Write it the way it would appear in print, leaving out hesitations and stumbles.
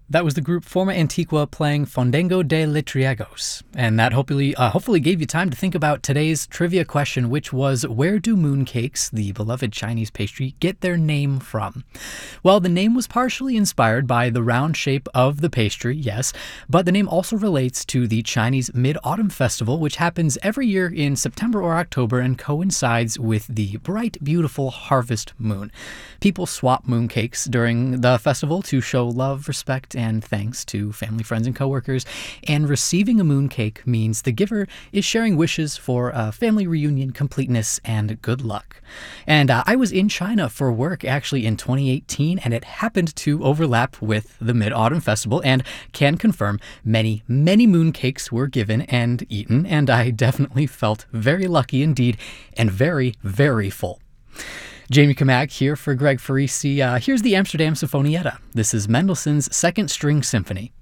That was the group Forma Antigua playing Fandango de Letriegos. And that hopefully gave you time to think about today's trivia question, which was, where do mooncakes, the beloved Chinese pastry, get their name from? Well, the name was partially inspired by the round shape of the pastry, yes, but the name also relates to the Chinese Mid-Autumn Festival, which happens every year in September or October and coincides with the bright, beautiful harvest moon. People swap mooncakes during the festival to show love, respect, and thanks to family, friends, and coworkers. And receiving a mooncake means the giver is sharing wishes for a family reunion, completeness, and good luck. And I was in China for work actually in 2018, and it happened to overlap with the Mid-Autumn Festival, and can confirm many, many mooncakes were given and eaten, and I definitely felt very lucky indeed, and very, very full. Jamie Kamak here for Greg Farisi. Here's the Amsterdam Sinfonietta. This is Mendelssohn's Second String Symphony.